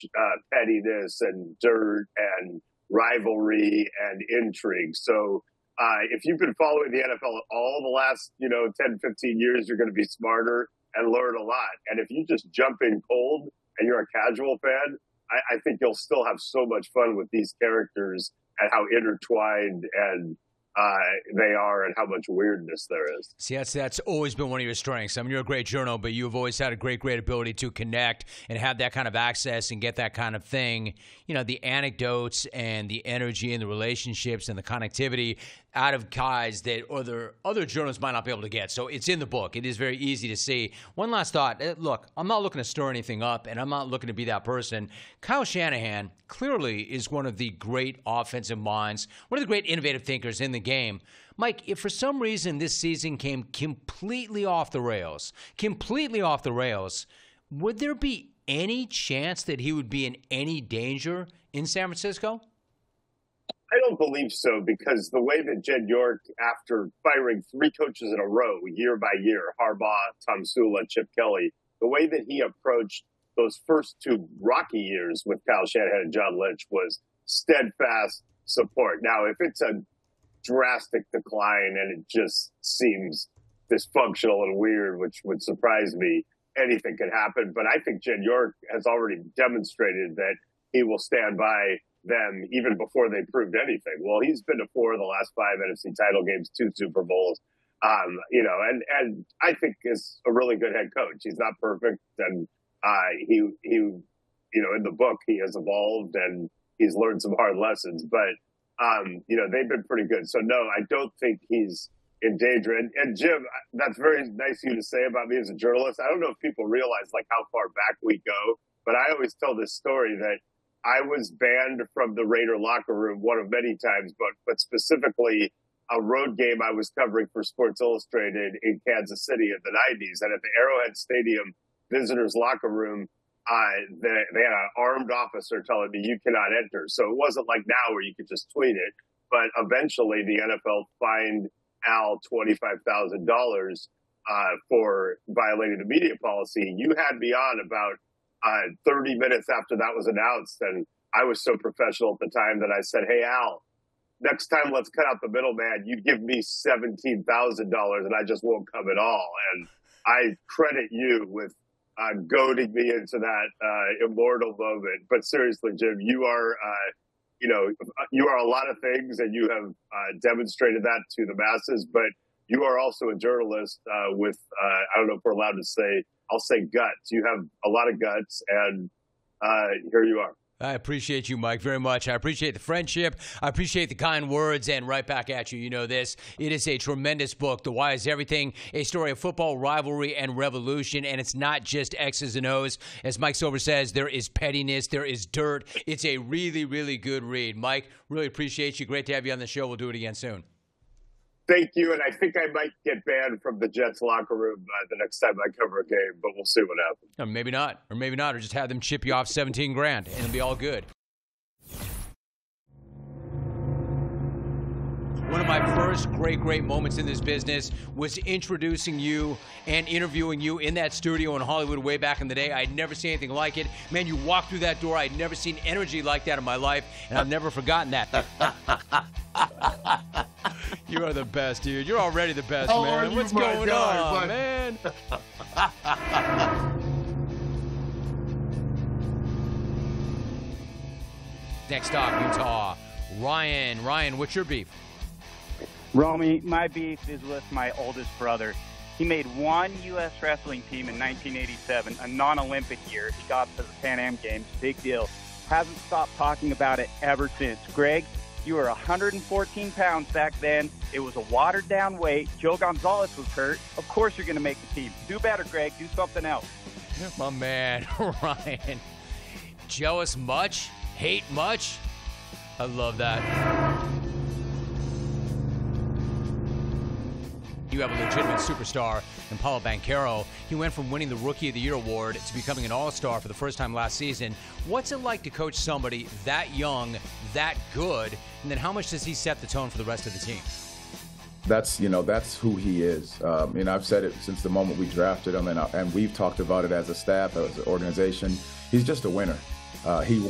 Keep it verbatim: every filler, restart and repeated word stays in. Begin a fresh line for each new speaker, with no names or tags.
uh, pettiness and dirt and rivalry and intrigue. So uh, if you've been following the N F L all the last, you know, ten, fifteen years, you're going to be smarter and learn a lot. And if you just jump in cold and you're a casual fan, I, I think you'll still have so much fun with these characters and how intertwined and uh, they are and how much weirdness there is.
See, that's, that's always been one of your strengths. I mean, you're a great journal, but you've always had a great, great ability to connect and have that kind of access and get that kind of thing, you know, the anecdotes and the energy and the relationships and the connectivity out of guys that other other journalists might not be able to get. So it's in the book. It is very easy to see. One last thought. Look, I'm not looking to stir anything up, and I'm not looking to be that person. Kyle Shanahan clearly is one of the great offensive minds, one of the great innovative thinkers in the game. Mike, if for some reason this season came completely off the rails, completely off the rails, would there be any chance that he would be in any danger in San Francisco?
I don't believe so, because the way that Jed York, after firing three coaches in a row, year by year, Harbaugh, Tom Sula, Chip Kelly, the way that he approached those first two rocky years with Kyle Shanahan and John Lynch was steadfast support. Now, if it's a drastic decline and it just seems dysfunctional and weird, which would surprise me, anything could happen. But I think Jed York has already demonstrated that he will stand by them even before they proved anything. Well, he's been to four of the last five N F C title games, two Super Bowls, um, you know, and, and I think is a really good head coach. He's not perfect, and uh, he, he, you know, in the book, he has evolved and he's learned some hard lessons, but, um, you know, they've been pretty good. So, no, I don't think he's in danger. And, and Jim, that's very nice of you to say about me as a journalist. I don't know if people realize, like, how far back we go, but I always tell this story that I was banned from the Raider locker room one of many times, but but specifically a road game I was covering for Sports Illustrated in Kansas City in the nineties. And at the Arrowhead Stadium visitors locker room, uh, they, they had an armed officer telling me, you cannot enter. So it wasn't like now where you could just tweet it. But eventually the N F L fined Al twenty-five thousand dollars uh, for violating the media policy. You had me on about Uh, thirty minutes after that was announced, and I was so professional at the time that I said, hey, Al, next time let's cut out the middleman. You give me seventeen thousand dollars and I just won't come at all. And I credit you with uh, goading me into that uh, immortal moment. But seriously, Jim, you are, uh, you know, you are a lot of things, and you have uh, demonstrated that to the masses, but you are also a journalist uh, with, uh, I don't know if we're allowed to say, I'll say guts. You have a lot of guts, and uh, here you are.
I appreciate you, Mike, very much. I appreciate the friendship. I appreciate the kind words, and right back at you. You know this. It is a tremendous book, The Why is Everything, a story of football, rivalry, and revolution, and it's not just X's and O's. As Mike Silver says, there is pettiness, there is dirt. It's a really, really good read. Mike, really appreciate you. Great to have you on the show. We'll do it again soon.
Thank you, and I think I might get banned from the Jets locker room uh, the next time I cover a game, but we'll see what happens.
Or maybe not, or maybe not, or just have them chip you off seventeen grand, and it'll be all good. One of my first great, great moments in this business was introducing you and interviewing you in that studio in Hollywood way back in the day. I'd never seen anything like it. Man, you walked through that door. I'd never seen energy like that in my life, and I've never forgotten that. You are the best, dude. You're already the best,
How
man.
are you,
What's
my
going
guy,
on,
but-
man? Next stop, Utah. Ryan. Ryan, what's your beef?
Romy, my beef is with my oldest brother. He made one U S wrestling team in nineteen eighty-seven, a non-Olympic year. He got to the Pan Am Games. Big deal. Hasn't stopped talking about it ever since. Greg, you were one hundred fourteen pounds back then. It was a watered-down weight. Joe Gonzalez was hurt. Of course you're going to make the team. Do better, Greg. Do something else.
My man, Ryan. Jealous much? Hate much? I love that. You have a legitimate superstar in Paulo Banchero. He went from winning the Rookie of the Year award to becoming an all-star for the first time last season. What's it like to coach somebody that young, that good, and then how much does he set the tone for the rest of the team?
That's, you know, that's who he is. Um, and I've said it since the moment we drafted him, and, I, and we've talked about it as a staff, as an organization. He's just a winner. uh, he